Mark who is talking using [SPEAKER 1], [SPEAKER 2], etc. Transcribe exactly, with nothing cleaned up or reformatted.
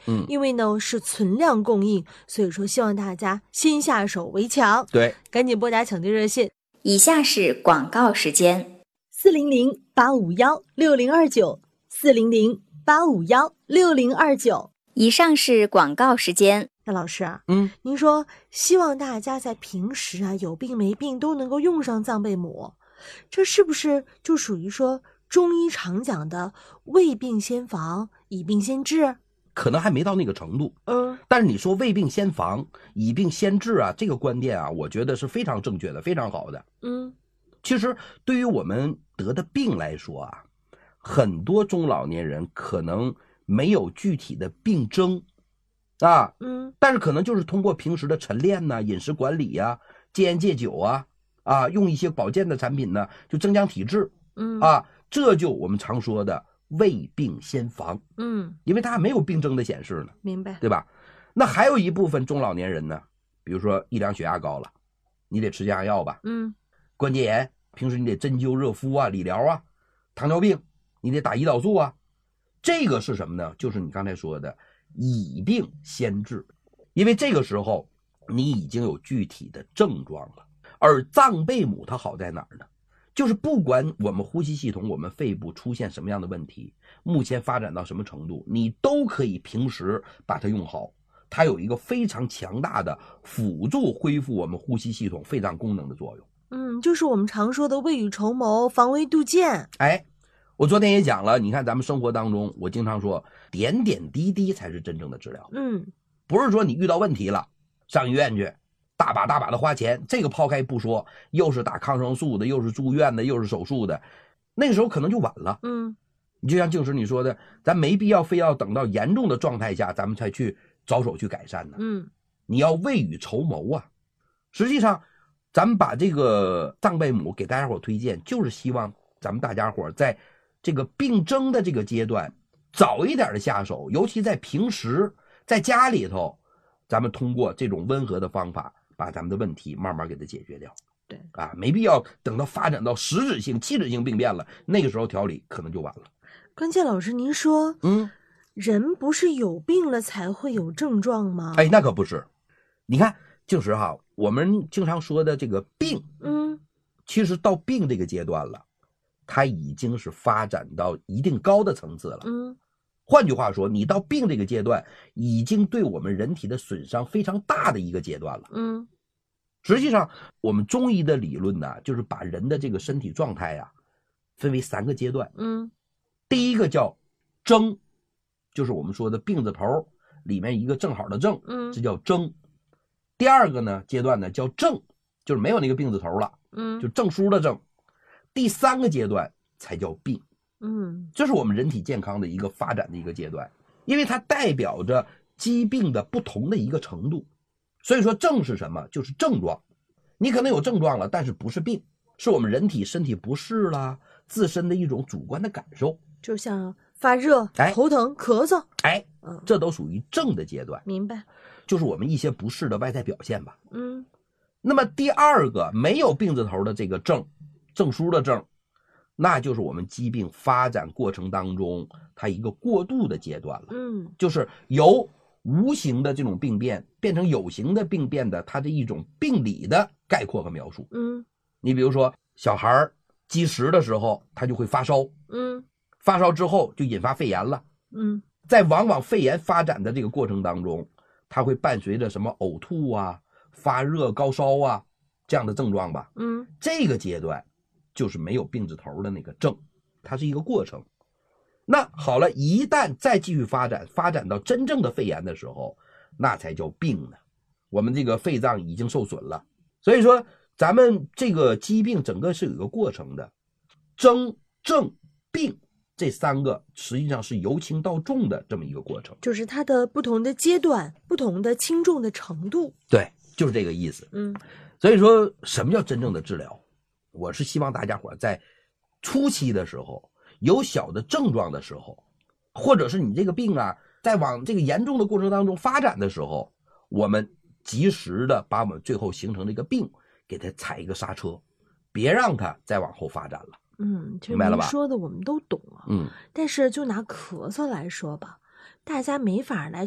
[SPEAKER 1] 嗯，
[SPEAKER 2] 因为呢是存量供应，所以说希望大家先下手为强。
[SPEAKER 1] 对，
[SPEAKER 2] 赶紧拨打抢救热线。
[SPEAKER 3] 以下是广告时间：
[SPEAKER 2] 四零零八五幺六零二九，四零零八五幺六零二九。
[SPEAKER 3] 以上是广告时间。
[SPEAKER 2] 那老师啊，
[SPEAKER 1] 嗯，
[SPEAKER 2] 您说希望大家在平时啊有病没病都能够用上藏贝母，这是不是就属于说中医常讲的未病先防，以病先治？
[SPEAKER 1] 可能还没到那个程度。
[SPEAKER 2] 嗯，
[SPEAKER 1] 但是你说未病先防，以病先治啊，这个观念啊，我觉得是非常正确的，非常好的。
[SPEAKER 2] 嗯，
[SPEAKER 1] 其实对于我们得的病来说啊，很多中老年人可能没有具体的病征啊，
[SPEAKER 2] 嗯，
[SPEAKER 1] 但是可能就是通过平时的晨练呐、饮食管理呀、戒烟戒酒啊，啊，用一些保健的产品呢，就增强体质，
[SPEAKER 2] 嗯，
[SPEAKER 1] 啊，这就我们常说的未病先防，
[SPEAKER 2] 嗯，
[SPEAKER 1] 因为他还没有病征的显示呢，
[SPEAKER 2] 明白。
[SPEAKER 1] 对吧？那还有一部分中老年人呢，比如说一量血压高了，你得吃降压药吧，
[SPEAKER 2] 嗯，
[SPEAKER 1] 关节炎，平时你得针灸热敷啊、理疗啊，糖尿病你得打胰岛素啊，这个是什么呢？就是你刚才说的以病先治，因为这个时候你已经有具体的症状了。而藏贝母它好在哪儿呢？就是不管我们呼吸系统、我们肺部出现什么样的问题，目前发展到什么程度，你都可以平时把它用好。它有一个非常强大的辅助恢复我们呼吸系统、肺脏功能的作用。
[SPEAKER 2] 嗯，就是我们常说的未雨绸缪、防微杜渐。
[SPEAKER 1] 哎，我昨天也讲了，你看咱们生活当中，我经常说点点滴滴才是真正的治疗。
[SPEAKER 2] 嗯，
[SPEAKER 1] 不是说你遇到问题了上医院去大把大把的花钱，这个抛开不说，又是打抗生素的，又是住院的，又是手术的，那个时候可能就晚了。
[SPEAKER 2] 嗯，
[SPEAKER 1] 你就像静时你说的，咱没必要非要等到严重的状态下咱们才去着手去改善呢。
[SPEAKER 2] 嗯，
[SPEAKER 1] 你要未雨绸缪啊。实际上咱们把这个藏贝母给大家伙推荐，就是希望咱们大家伙在这个病征的这个阶段早一点的下手，尤其在平时在家里头，咱们通过这种温和的方法把咱们的问题慢慢给它解决掉。
[SPEAKER 2] 对
[SPEAKER 1] 啊，没必要等到发展到实质性、器质性病变了，那个时候调理可能就晚了。
[SPEAKER 2] 关键老师您说，
[SPEAKER 1] 嗯，
[SPEAKER 2] 人不是有病了才会有症状吗？
[SPEAKER 1] 哎，那可不是。你看，静时哈，我们经常说的这个病，
[SPEAKER 2] 嗯，
[SPEAKER 1] 其实到病这个阶段了，它已经是发展到一定高的层次了。
[SPEAKER 2] 嗯，
[SPEAKER 1] 换句话说，你到病这个阶段，已经对我们人体的损伤非常大的一个阶段了。
[SPEAKER 2] 嗯，
[SPEAKER 1] 实际上，我们中医的理论呢，就是把人的这个身体状态呀、啊，分为三个阶段。
[SPEAKER 2] 嗯，
[SPEAKER 1] 第一个叫征，就是我们说的病字头里面一个正好的正，
[SPEAKER 2] 嗯，
[SPEAKER 1] 这叫征。第二个呢阶段呢叫正，就是没有那个病字头了，
[SPEAKER 2] 嗯，
[SPEAKER 1] 就证书的正。第三个阶段才叫病。
[SPEAKER 2] 嗯，
[SPEAKER 1] 这是我们人体健康的一个发展的一个阶段，因为它代表着疾病的不同的一个程度。所以说症是什么？就是症状。你可能有症状了，但是不是病，是我们人体身体不适啦，自身的一种主观的感受，
[SPEAKER 2] 就像发热、
[SPEAKER 1] 哎、
[SPEAKER 2] 头疼、咳嗽，
[SPEAKER 1] 哎，
[SPEAKER 2] 嗯，
[SPEAKER 1] 这都属于症的阶段。
[SPEAKER 2] 明白。
[SPEAKER 1] 就是我们一些不适的外在表现吧。
[SPEAKER 2] 嗯，
[SPEAKER 1] 那么第二个没有病字头的这个症，证书的症，那就是我们疾病发展过程当中它一个过渡的阶段了。
[SPEAKER 2] 嗯，
[SPEAKER 1] 就是由无形的这种病变变成有形的病变的它的一种病理的概括和描述。
[SPEAKER 2] 嗯，
[SPEAKER 1] 你比如说小孩积食的时候他就会发烧，
[SPEAKER 2] 嗯，
[SPEAKER 1] 发烧之后就引发肺炎了。
[SPEAKER 2] 嗯，
[SPEAKER 1] 在往往肺炎发展的这个过程当中，它会伴随着什么呕吐啊、发热、高烧啊这样的症状吧。
[SPEAKER 2] 嗯，
[SPEAKER 1] 这个阶段就是没有病字头的那个症，它是一个过程。那好了，一旦再继续发展，发展到真正的肺炎的时候，那才叫病呢。我们这个肺脏已经受损了。所以说咱们这个疾病整个是有一个过程的，征、症、病这三个实际上是由轻到重的这么一个过程，
[SPEAKER 2] 就是它的不同的阶段，不同的轻重的程度。
[SPEAKER 1] 对，就是这个意思。
[SPEAKER 2] 嗯，
[SPEAKER 1] 所以说什么叫真正的治疗？我是希望大家伙在初期的时候，有小的症状的时候，或者是你这个病啊在往这个严重的过程当中发展的时候，我们及时的把我们最后形成的一个病给它踩一个刹车，别让它再往后发展了。
[SPEAKER 2] 嗯，其实您
[SPEAKER 1] 明白了吧？
[SPEAKER 2] 说的我们都懂了。
[SPEAKER 1] 嗯，
[SPEAKER 2] 但是就拿咳嗽来说吧，大家没法来